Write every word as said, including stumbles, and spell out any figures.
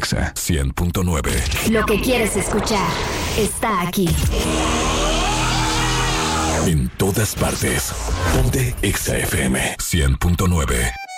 Exa cien punto nueve. Lo que quieres escuchar está aquí. En todas partes. Ponte Exa F M cien punto nueve.